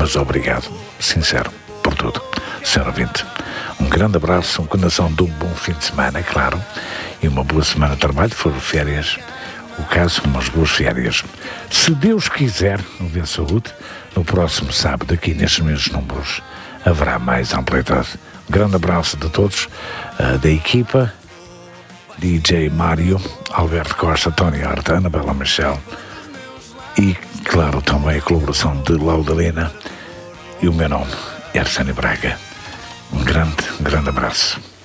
mas obrigado, sincero, por tudo. Senhor ouvinte, um grande abraço, uma continuação de um bom fim de semana, é claro, e uma boa semana de trabalho, foram férias, o caso, umas boas férias. Se Deus quiser, no Dia Saúde, no próximo sábado, aqui nestes mesmos números, haverá mais amplitude. Um grande abraço de todos, da equipa, DJ Mário, Alberto Costa, Tony Horta, Anabela Michel e, claro, também a colaboração de Laudalena e o meu nome, Arsênio Braga. Um grande abraço.